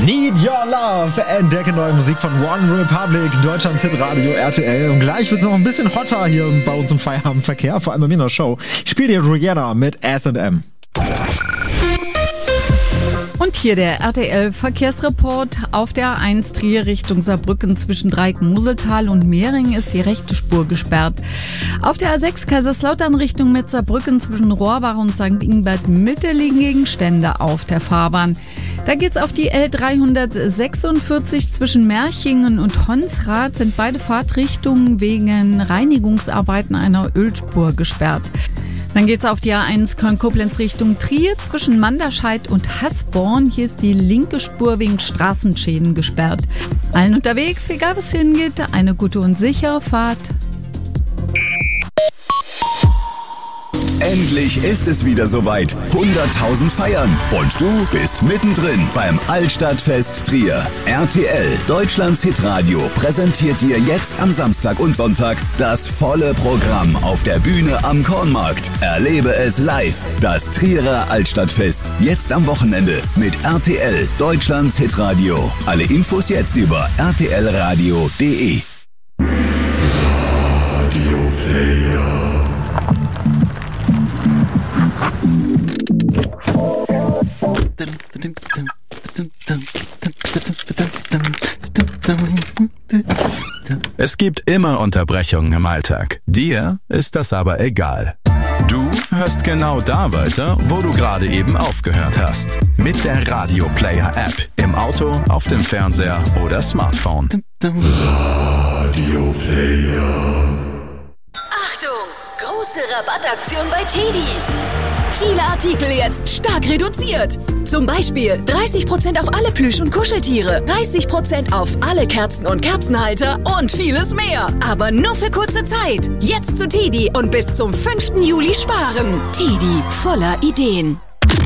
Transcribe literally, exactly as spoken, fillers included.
Need Your Love. Entdecke neue Musik von One Republic, Deutschlands Hitradio R T L. Und gleich wird es noch ein bisschen hotter hier bei uns im Feierabendverkehr, vor allem bei mir in der Show. Ich spiele dir Rihanna mit S and M. Und hier der R T L-Verkehrsreport. Auf der A eins Trier Richtung Saarbrücken zwischen Dreieck-Moseltal und Mehring ist die rechte Spur gesperrt. Auf der A sechs Kaiserslautern Richtung Metzerbrücken zwischen Rohrbach und Sankt Ingbert Mitte liegen Gegenstände auf der Fahrbahn. Da geht's auf die L dreihundertsechsundvierzig zwischen Merchingen und Honsrath, sind beide Fahrtrichtungen wegen Reinigungsarbeiten einer Ölspur gesperrt. Dann geht's auf die A eins Köln-Koblenz Richtung Trier zwischen Manderscheid und Hasborn. Hier ist die linke Spur wegen Straßenschäden gesperrt. Allen unterwegs, egal was hingeht, eine gute und sichere Fahrt. Endlich ist es wieder soweit. hunderttausend feiern. Und du bist mittendrin beim Altstadtfest Trier. R T L, Deutschlands Hitradio, präsentiert dir jetzt am Samstag und Sonntag das volle Programm auf der Bühne am Kornmarkt. Erlebe es live. Das Trierer Altstadtfest. Jetzt am Wochenende mit R T L, Deutschlands Hitradio. Alle Infos jetzt über r t l radio punkt d e. Radio Player. Es gibt immer Unterbrechungen im Alltag. Dir ist das aber egal. Du hörst genau da weiter, wo du gerade eben aufgehört hast. Mit der Radio Player App. Im Auto, auf dem Fernseher oder Smartphone. Radio Player. Achtung! Große Rabattaktion bei Teddy. Viele Artikel jetzt stark reduziert. Zum Beispiel dreißig Prozent auf alle Plüsch- und Kuscheltiere, dreißig Prozent auf alle Kerzen und Kerzenhalter und vieles mehr. Aber nur für kurze Zeit. Jetzt zu Teddy und bis zum fünften Juli sparen. Teddy, voller Ideen.